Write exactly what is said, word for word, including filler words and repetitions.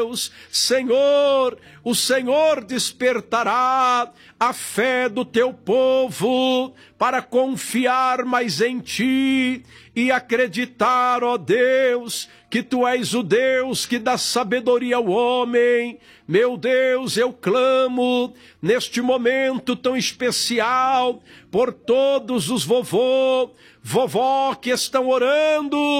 Senhor, o Senhor despertará a fé do teu povo para confiar mais em ti e acreditar, ó Deus, que tu és o Deus que dá sabedoria ao homem. Meu Deus, eu clamo neste momento tão especial por todos os vovô, vovó que estão orando